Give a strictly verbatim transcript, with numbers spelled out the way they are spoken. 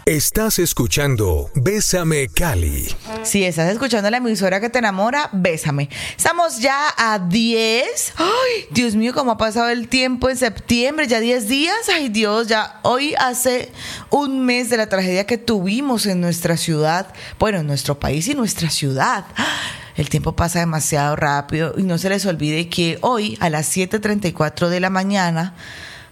Estás escuchando Bésame Cali. Si estás escuchando la emisora que te enamora, bésame. Estamos ya a diez. Ay, Dios mío, cómo ha pasado el tiempo en septiembre. Ya diez días. Ay, Dios, ya hoy hace un mes de la tragedia que tuvimos en nuestra ciudad. Bueno, en nuestro país y nuestra ciudad. El tiempo pasa demasiado rápido y no se les olvide que hoy a las siete treinta y cuatro de la mañana